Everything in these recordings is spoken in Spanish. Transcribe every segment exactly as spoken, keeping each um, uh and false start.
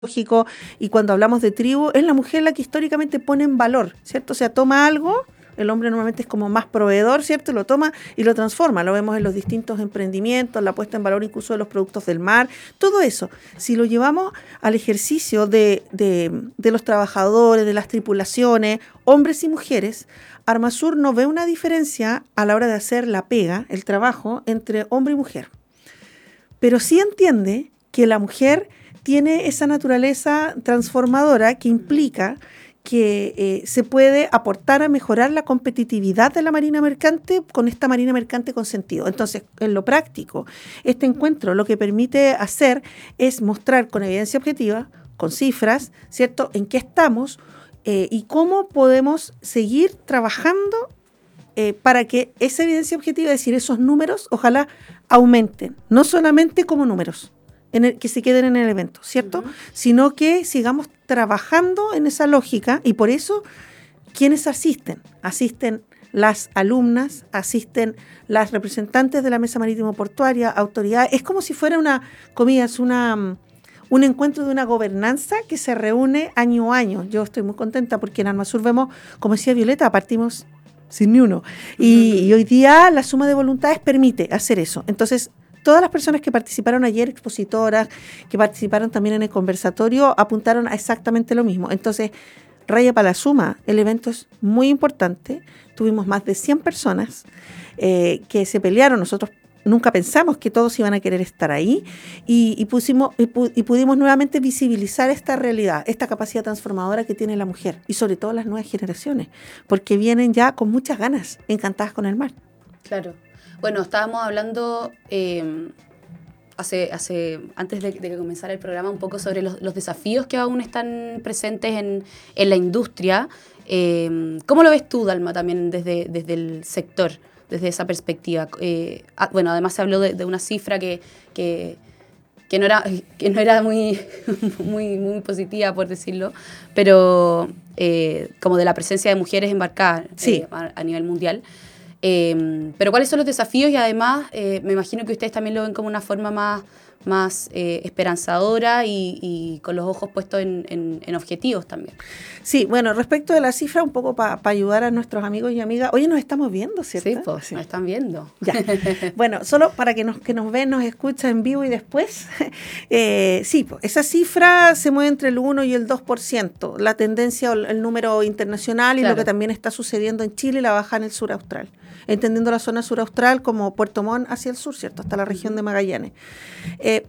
lógico, y cuando hablamos de tribu, es la mujer la que históricamente pone en valor, ¿cierto? O sea, toma algo, el hombre normalmente es como más proveedor, ¿cierto? Lo toma y lo transforma, lo vemos en los distintos emprendimientos, la puesta en valor incluso de los productos del mar, todo eso. Si lo llevamos al ejercicio de, de, de los trabajadores, de las tripulaciones, hombres y mujeres, Armasur no ve una diferencia a la hora de hacer la pega, el trabajo, entre hombre y mujer. Pero sí entiende que la mujer tiene esa naturaleza transformadora que implica que eh, se puede aportar a mejorar la competitividad de la marina mercante con esta marina mercante con sentido. Entonces, en lo práctico, este encuentro lo que permite hacer es mostrar con evidencia objetiva, con cifras, ¿cierto?, en qué estamos eh, y cómo podemos seguir trabajando eh, para que esa evidencia objetiva, es decir, esos números, ojalá aumenten, no solamente como números, En el, que se queden en el evento, ¿cierto? Uh-huh. Sino que sigamos trabajando en esa lógica y por eso, ¿quiénes asisten? Asisten las alumnas, asisten las representantes de la Mesa Marítimo Portuaria, autoridades. Es como si fuera una, comillas, una, un encuentro de una gobernanza que se reúne año a año. Yo estoy muy contenta porque en Armasur vemos, como decía Violeta, partimos sin ni uno. Y, uh-huh. y hoy día la suma de voluntades permite hacer eso. Entonces, todas las personas que participaron ayer, expositoras, que participaron también en el conversatorio, apuntaron a exactamente lo mismo. Entonces, raya para la suma, el evento es muy importante. Tuvimos más de cien personas eh, que se pelearon. Nosotros nunca pensamos que todos iban a querer estar ahí y, y, pusimos, y, pu- y pudimos nuevamente visibilizar esta realidad, esta capacidad transformadora que tiene la mujer y sobre todo las nuevas generaciones, porque vienen ya con muchas ganas, encantadas con el mar. Claro. Bueno, estábamos hablando eh, hace, hace, antes de, de que comenzara el programa un poco sobre los, los desafíos que aún están presentes en, en la industria. Eh, ¿Cómo lo ves tú, Dalma, también desde, desde el sector, desde esa perspectiva? Eh, ah, bueno, además se habló de, de una cifra que, que, que, no era, que no era muy, muy, muy positiva, por decirlo, pero eh, como de la presencia de mujeres embarcadas sí. eh, a, a nivel mundial. Eh, pero ¿cuáles son los desafíos? Y además, eh, me imagino que ustedes también lo ven como una forma más, más eh, esperanzadora y, y con los ojos puestos en, en, en objetivos también. Sí, bueno, respecto de la cifra, un poco para pa ayudar a nuestros amigos y amigas. Oye, nos estamos viendo, ¿cierto? Sí, pues, sí. Nos están viendo. Ya. Bueno, solo para que nos, que nos ven, nos escuchan en vivo y después. Eh, sí, pues, esa cifra se mueve entre el uno y el dos por ciento. La tendencia, el, el número internacional y claro. Lo que también está sucediendo en Chile, la baja en el sur austral. Entendiendo la zona sur austral como Puerto Montt hacia el sur, ¿cierto? Hasta la región de Magallanes. Eh,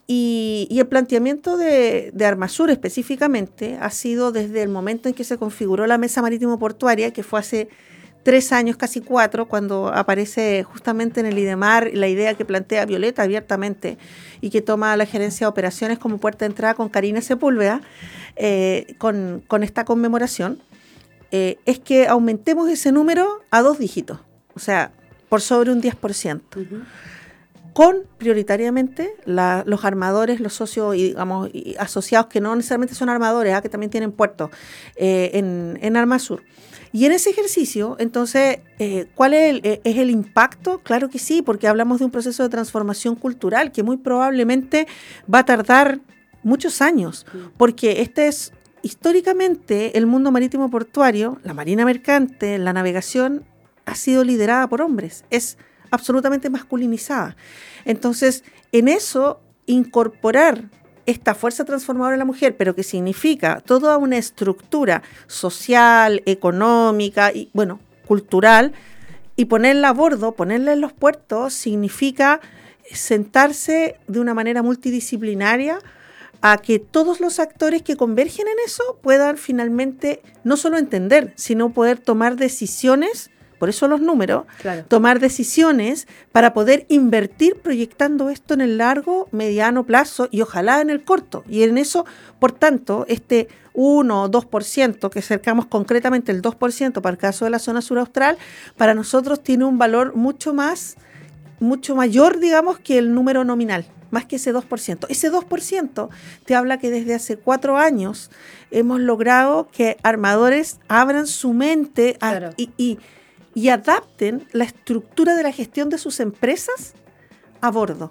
y, y el planteamiento de, de Armasur específicamente ha sido desde el momento en que se configuró la Mesa Marítimo Portuaria, que fue hace tres años, casi cuatro, cuando aparece justamente en el IDEMAR la idea que plantea Violeta abiertamente y que toma la gerencia de operaciones como puerta de entrada con Karina Sepúlveda, eh, con, con esta conmemoración, eh, es que aumentemos ese número a dos dígitos. O sea, por sobre un diez por ciento. Uh-huh. Con prioritariamente la, los armadores, los socios y, digamos, y asociados que no necesariamente son armadores, ¿eh? Que también tienen puertos eh, en, en Armasur. Y en ese ejercicio, entonces, eh, ¿cuál es el, eh, es el impacto? Claro que sí, porque hablamos de un proceso de transformación cultural que muy probablemente va a tardar muchos años, uh-huh. Porque este es históricamente el mundo marítimo portuario, la marina mercante, la navegación, ha sido liderada por hombres, es absolutamente masculinizada. Entonces, en eso, incorporar esta fuerza transformadora de la mujer, pero que significa toda una estructura social, económica y, bueno, cultural, y ponerla a bordo, ponerla en los puertos, significa sentarse de una manera multidisciplinaria a que todos los actores que convergen en eso puedan finalmente no solo entender, sino poder tomar decisiones. Por eso los números, claro. Tomar decisiones para poder invertir proyectando esto en el largo, mediano plazo y ojalá en el corto. Y en eso, por tanto, este uno o dos por ciento, que acercamos concretamente el dos por ciento para el caso de la zona sur austral, para nosotros tiene un valor mucho más, mucho mayor, digamos, que el número nominal, más que ese dos por ciento. Ese dos por ciento te habla que desde hace cuatro años hemos logrado que armadores abran su mente a, claro. y, y y adapten la estructura de la gestión de sus empresas a bordo.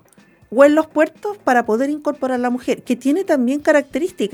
o en los puertos para poder incorporar a la mujer, que tiene también características.